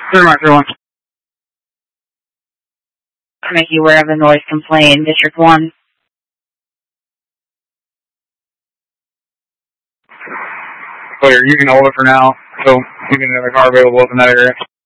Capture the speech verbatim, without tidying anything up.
Three Mark Three One. To make you aware of the noise complaint, District One. Clear. You can hold it for now, so you can have a car available up in that area.